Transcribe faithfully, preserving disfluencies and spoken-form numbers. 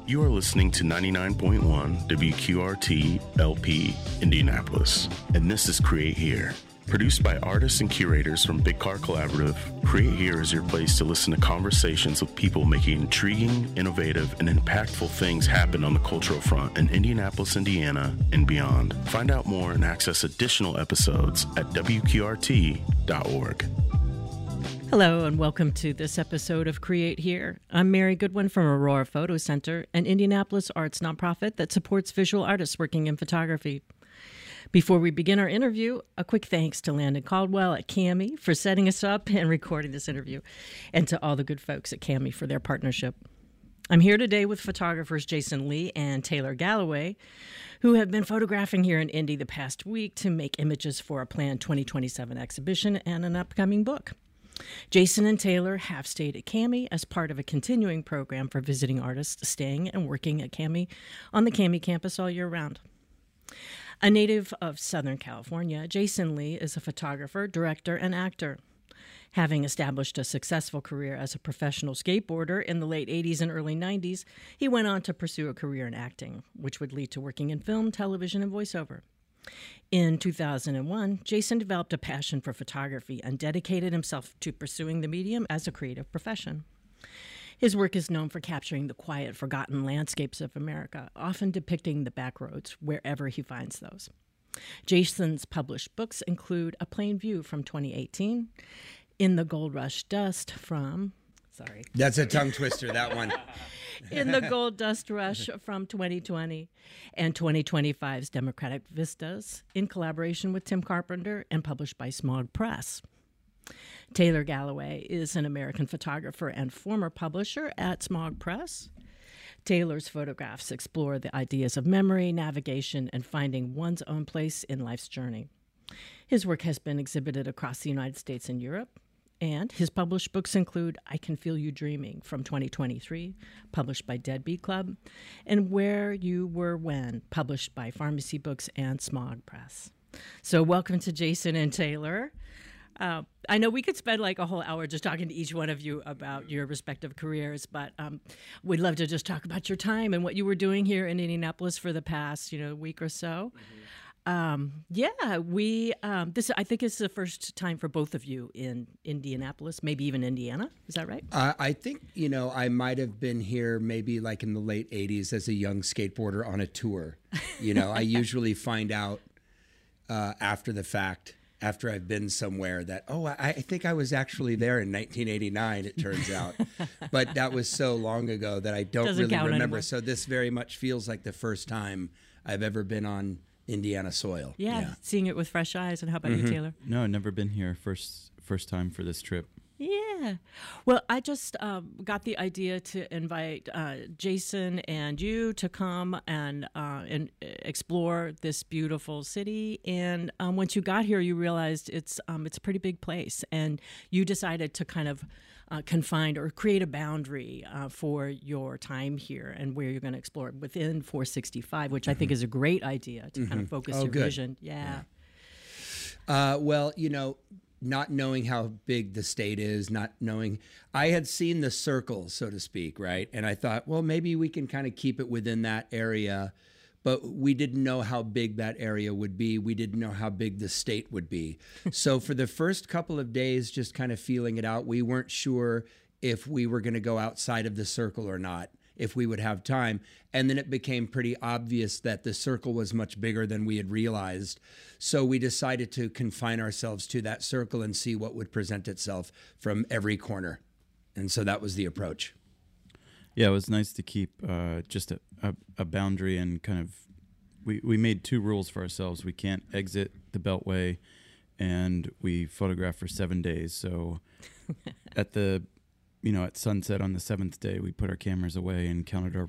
You are listening to ninety-nine point one W Q R T L P Indianapolis, and this is Create Here. Produced by artists and curators from Big Car Collaborative, Create Here is your place to listen to conversations with people making intriguing, innovative, and impactful things happen on the cultural front in Indianapolis, Indiana, and beyond. Find out more and access additional episodes at W Q R T dot org. Hello and welcome to this episode of Create Here. I'm Mary Goodwin from Aurora Photo Center, an Indianapolis arts nonprofit that supports visual artists working in photography. Before we begin our interview, a quick thanks to Landon Caldwell at Cami for setting us up and recording this interview, and to all the good folks at Cami for their partnership. I'm here today with photographers Jason Lee and Taylor Galloway, who have been photographing here in Indy the past week to make images for a planned twenty twenty-seven exhibition and an upcoming book. Jason and Taylor have stayed at Cami as part of a continuing program for visiting artists staying and working at Cami on the Cami campus all year round. A native of Southern California, Jason Lee is a photographer, director, and actor. Having established a successful career as a professional skateboarder in the late eighties and early nineties, he went on to pursue a career in acting, which would lead to working in film, television, and voiceover. In two thousand one, Jason developed a passion for photography and dedicated himself to pursuing the medium as a creative profession. His work is known for capturing the quiet, forgotten landscapes of America, often depicting the backroads wherever he finds those. Jason's published books include A Plain View from twenty eighteen, In the Gold Rush Dust from, sorry. That's a tongue twister, that one. In the Gold Dust Rush from twenty twenty, and twenty twenty-five's Democratic Vistas, in collaboration with Tim Carpenter and published by Smog Press. Taylor Galloway is an American photographer and former publisher at Smog Press. Taylor's photographs explore the ideas of memory, navigation, and finding one's own place in life's journey. His work has been exhibited across the United States and Europe, and his published books include I Can Feel You Dreaming from twenty twenty-three, published by Deadbeat Club, and Where You Were When, published by Pharmacy Books and Smog Press. So welcome to Jason and Taylor. Uh, I know we could spend like a whole hour just talking to each one of you about your respective careers, but um, we'd love to just talk about your time and what you were doing here in Indianapolis for the past, you know, week or so. Mm-hmm. Um, yeah, we. Um, this I think is the first time for both of you in Indianapolis, maybe even Indiana. Is that right? Uh, I think you know I might have been here maybe like in the late eighties as a young skateboarder on a tour. You know, I usually find out uh, after the fact. After I've been somewhere that, oh, I, I think I was actually there in nineteen eighty-nine, it turns out. But that was so long ago that I don't Doesn't really remember. Anymore. So this very much feels like the first time I've ever been on Indiana soil. Yeah, yeah. Seeing it with fresh eyes. And how about mm-hmm. you, Taylor? No, never been here. First, first time for this trip. Yeah. Well, I just um, got the idea to invite uh, Jason and you to come and uh, and explore this beautiful city. And um, once you got here, you realized it's um, it's a pretty big place, and you decided to kind of uh, confine or create a boundary uh, for your time here and where you're going to explore within four sixty-five, which mm-hmm. I think is a great idea to mm-hmm. kind of focus oh, your good. vision. Yeah. yeah. Uh, well, you know. Not knowing how big the state is, not knowing, I had seen the circle, so to speak, right? And I thought, well, maybe we can kind of keep it within that area, but we didn't know how big that area would be. We didn't know how big the state would be. So for the first couple of days, just kind of feeling it out, we weren't sure if we were going to go outside of the circle or not, if we would have time. And then it became pretty obvious that the circle was much bigger than we had realized. So we decided to confine ourselves to that circle and see what would present itself from every corner. And so that was the approach. Yeah, it was nice to keep uh, just a, a, a boundary and kind of, we, we made two rules for ourselves. We can't exit the Beltway, and we photograph for seven days. So at the, you know, at sunset on the seventh day, we put our cameras away and counted our